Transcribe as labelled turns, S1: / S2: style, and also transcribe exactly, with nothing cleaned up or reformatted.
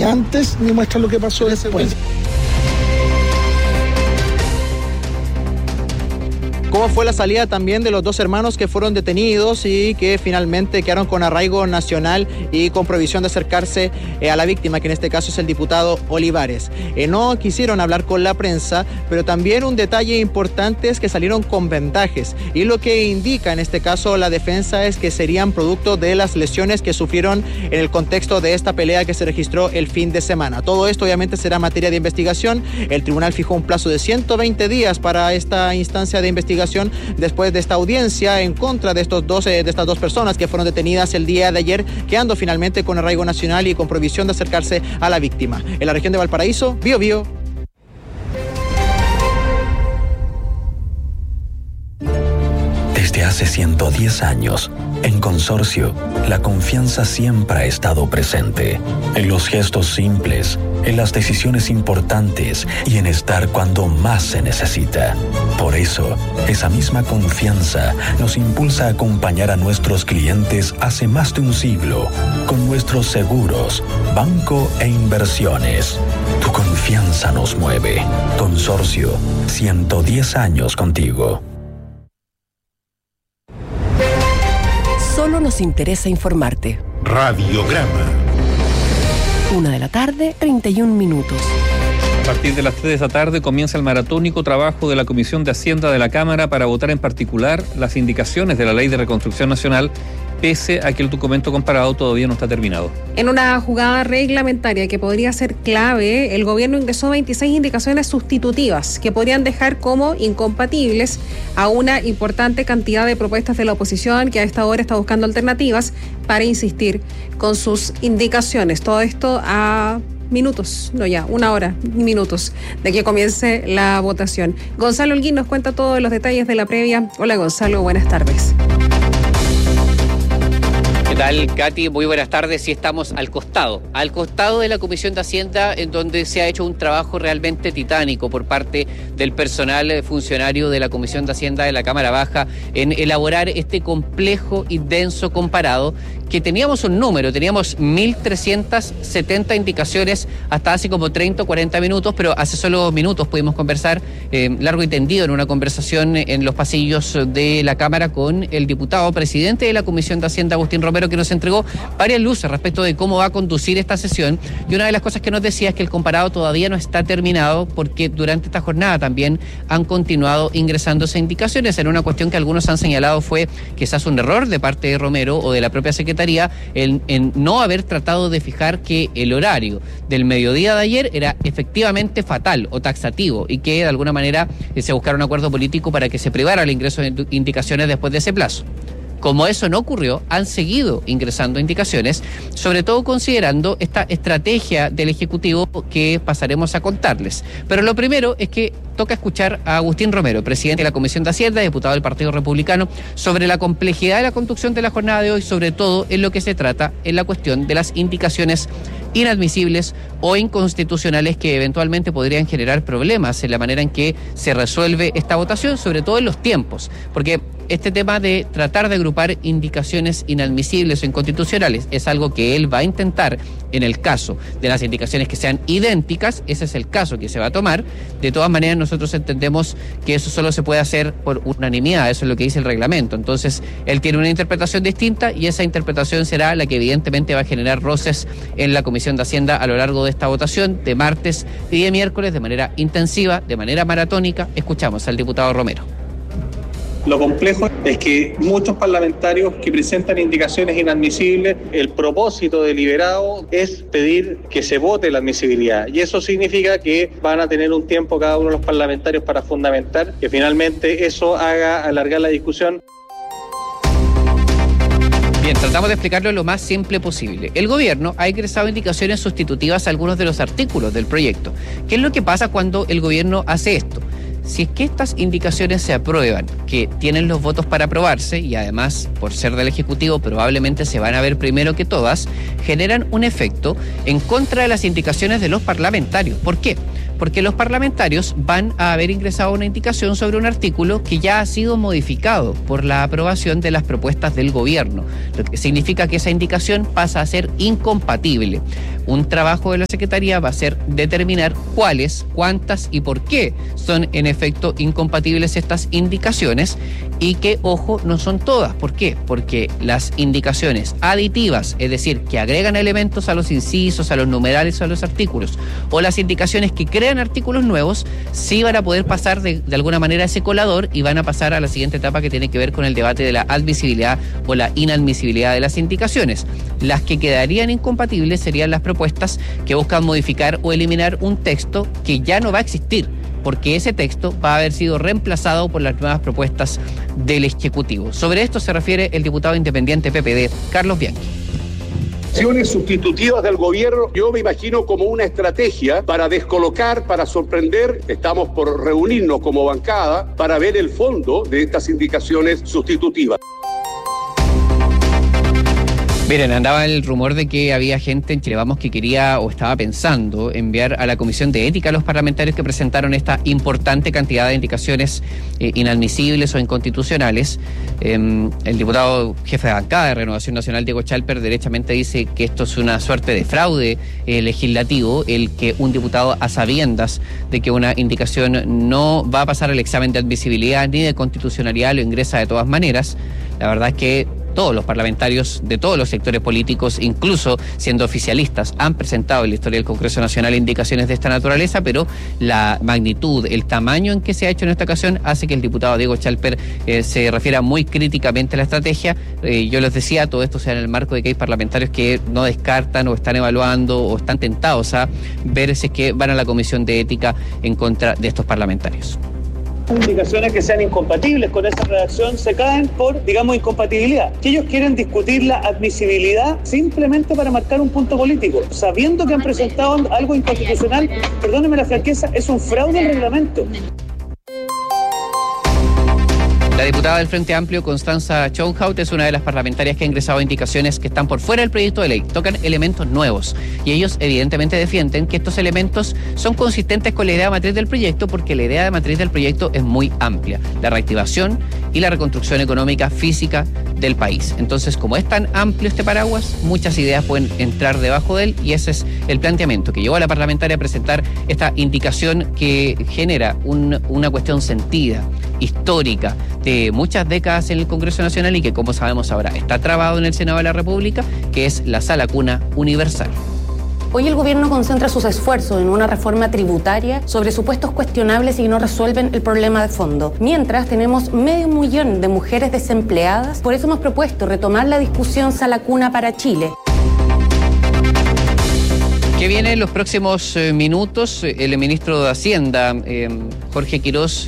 S1: antes ni muestra lo que pasó después.
S2: ¿Cómo fue la salida también de los dos hermanos que fueron detenidos y que finalmente quedaron con arraigo nacional y con prohibición de acercarse eh, a la víctima, que en este caso es el diputado Olivares? Eh, no quisieron hablar con la prensa, pero también un detalle importante es que salieron con vendajes, y lo que indica en este caso la defensa es que serían producto de las lesiones que sufrieron en el contexto de esta pelea que se registró el fin de semana. Todo esto obviamente será materia de investigación. El tribunal fijó un plazo de ciento veinte días para esta instancia de investigación después de esta audiencia en contra de estos dos, de estas dos personas que fueron detenidas el día de ayer, quedando finalmente con arraigo nacional y con prohibición de acercarse a la víctima. En la región de Valparaíso, Bío Bío.
S3: Desde hace ciento diez años, en Consorcio, la confianza siempre ha estado presente. En los gestos simples, en las decisiones importantes y en estar cuando más se necesita. Por eso, esa misma confianza nos impulsa a acompañar a nuestros clientes hace más de un siglo con nuestros seguros, banco e inversiones. Tu confianza nos mueve. Consorcio, ciento diez años contigo.
S4: Solo nos interesa informarte.
S5: Radiograma.
S4: Una de la tarde, treinta y un minutos.
S6: A partir de las tres de esa tarde comienza el maratónico trabajo de la Comisión de Hacienda de la Cámara para votar en particular las indicaciones de la Ley de Reconstrucción Nacional, pese a que el documento comparado todavía no está terminado.
S7: En una jugada reglamentaria que podría ser clave, el gobierno ingresó veintiséis indicaciones sustitutivas que podrían dejar como incompatibles a una importante cantidad de propuestas de la oposición que a esta hora está buscando alternativas para insistir con sus indicaciones. Todo esto a minutos, no ya, una hora, minutos de que comience la votación. Gonzalo Holguín nos cuenta todos los detalles de la previa. Hola Gonzalo, buenas tardes.
S8: ¿Qué tal, Katy? Muy buenas tardes. Y estamos al costado, al costado de la Comisión de Hacienda, en donde se ha hecho un trabajo realmente titánico por parte del personal funcionario de la Comisión de Hacienda de la Cámara Baja en elaborar este complejo y denso comparado, que teníamos un número, teníamos mil trescientas setenta indicaciones hasta hace como treinta o cuarenta minutos, pero hace solo minutos pudimos conversar eh, largo y tendido en una conversación en los pasillos de la Cámara con el diputado presidente de la Comisión de Hacienda, Agustín Romero, que nos entregó varias luces respecto de cómo va a conducir esta sesión. Y una de las cosas que nos decía es que el comparado todavía no está terminado, porque durante esta jornada también han continuado ingresándose indicaciones en una cuestión que algunos han señalado fue quizás un error de parte de Romero o de la propia Secretaría en, en no haber tratado de fijar que el horario del mediodía de ayer era efectivamente fatal o taxativo, y que de alguna manera eh, se buscara un acuerdo político para que se privara el ingreso de indicaciones después de ese plazo. Como eso no ocurrió, han seguido ingresando indicaciones, sobre todo considerando esta estrategia del Ejecutivo que pasaremos a contarles. Pero lo primero es que toca escuchar a Agustín Romero, presidente de la Comisión de Hacienda, diputado del Partido Republicano, sobre la complejidad de la conducción de la jornada de hoy, sobre todo en lo que se trata en la cuestión de las indicaciones inadmisibles o inconstitucionales que eventualmente podrían generar problemas en la manera en que se resuelve esta votación, sobre todo en los tiempos, porque este tema de tratar de agrupar indicaciones inadmisibles o inconstitucionales es algo que él va a intentar en el caso de las indicaciones que sean idénticas. Ese es el caso que se va a tomar. De todas maneras, nosotros entendemos que eso solo se puede hacer por unanimidad, eso es lo que dice el reglamento. Entonces, él tiene una interpretación distinta y esa interpretación será la que evidentemente va a generar roces en la Comisión de Hacienda a lo largo de esta votación de martes y de miércoles de manera intensiva, de manera maratónica. Escuchamos al diputado Romero.
S9: Lo complejo es que muchos parlamentarios que presentan indicaciones inadmisibles, el propósito deliberado es pedir que se vote la admisibilidad. Y eso significa que van a tener un tiempo cada uno de los parlamentarios para fundamentar, que finalmente eso haga alargar la discusión.
S8: Bien, tratamos de explicarlo lo más simple posible. El gobierno ha ingresado indicaciones sustitutivas a algunos de los artículos del proyecto. ¿Qué es lo que pasa cuando el gobierno hace esto? Si es que estas indicaciones se aprueban, que tienen los votos para aprobarse y además, por ser del Ejecutivo, probablemente se van a ver primero que todas, generan un efecto en contra de las indicaciones de los parlamentarios. ¿Por qué? Porque los parlamentarios van a haber ingresado una indicación sobre un artículo que ya ha sido modificado por la aprobación de las propuestas del gobierno, lo que significa que esa indicación pasa a ser incompatible. un trabajo de la Secretaría va a ser determinar cuáles, cuántas y por qué son en efecto incompatibles estas indicaciones y que, ojo, no son todas. ¿Por qué? Porque las indicaciones aditivas, es decir, que agregan elementos a los incisos, a los numerales o a los artículos, o las indicaciones que crean artículos nuevos, sí van a poder pasar de, de alguna manera ese colador y van a pasar a la siguiente etapa que tiene que ver con el debate de la admisibilidad o la inadmisibilidad de las indicaciones. Las que quedarían incompatibles serían las propuestas que buscan modificar o eliminar un texto que ya no va a existir, porque ese texto va a haber sido reemplazado por las nuevas propuestas del Ejecutivo. Sobre esto se refiere el diputado independiente P P D, Carlos Bianchi.
S5: Acciones sustitutivas del gobierno, yo me imagino como una estrategia para descolocar, para sorprender. Estamos por reunirnos como bancada para ver el fondo de estas indicaciones sustitutivas.
S8: Miren, andaba el rumor de que había gente en Chile Vamos que quería o estaba pensando enviar a la Comisión de Ética a los parlamentarios que presentaron esta importante cantidad de indicaciones eh, inadmisibles o inconstitucionales. Eh, el diputado jefe de bancada de Renovación Nacional, Diego Chalper, derechamente dice que esto es una suerte de fraude eh, legislativo, el que un diputado a sabiendas de que una indicación no va a pasar el examen de admisibilidad ni de constitucionalidad lo ingresa de todas maneras. La verdad es que todos los parlamentarios de todos los sectores políticos, incluso siendo oficialistas, han presentado en la historia del Congreso Nacional indicaciones de esta naturaleza, pero la magnitud, el tamaño en que se ha hecho en esta ocasión hace que el diputado Diego Chalper eh, se refiera muy críticamente a la estrategia. Eh, yo les decía, todo esto sea en el marco de que hay parlamentarios que no descartan o están evaluando o están tentados a ver si es que van a la Comisión de Ética en contra de estos parlamentarios.
S10: Indicaciones que sean incompatibles con esa redacción se caen por, digamos, incompatibilidad. Que ellos quieren discutir la admisibilidad simplemente para marcar un punto político, sabiendo que han presentado algo inconstitucional. Perdónenme la franqueza, es un fraude al reglamento.
S8: La diputada del Frente Amplio, Constanza Schoenhout, es una de las parlamentarias que ha ingresado indicaciones que están por fuera del proyecto de ley, tocan elementos nuevos y ellos evidentemente defienden que estos elementos son consistentes con la idea matriz del proyecto, porque la idea de matriz del proyecto es muy amplia, la reactivación y la reconstrucción económica física del país. Entonces, como es tan amplio este paraguas, muchas ideas pueden entrar debajo de él y ese es el planteamiento que llevó a la parlamentaria a presentar esta indicación que genera un, una cuestión sentida, histórica, de muchas décadas en el Congreso Nacional y que, como sabemos ahora, está trabado en el Senado de la República, que es la Sala Cuna Universal.
S11: Hoy el gobierno concentra sus esfuerzos en una reforma tributaria sobre supuestos cuestionables y que no resuelven el problema de fondo. Mientras tenemos medio millón de mujeres desempleadas, por eso hemos propuesto retomar la discusión Sala Cuna para Chile.
S8: ¿Qué viene en los próximos eh, minutos? El ministro de Hacienda, eh, Jorge Quirós,